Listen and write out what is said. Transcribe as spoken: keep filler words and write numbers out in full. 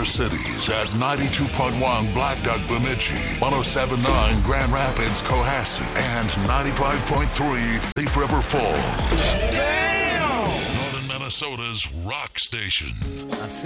River Cities at ninety-two point one Black Duck Bemidji, one oh seven point nine Grand Rapids Cohasset, and ninety-five point three Thief River Falls. Damn! Northern Minnesota's rock station.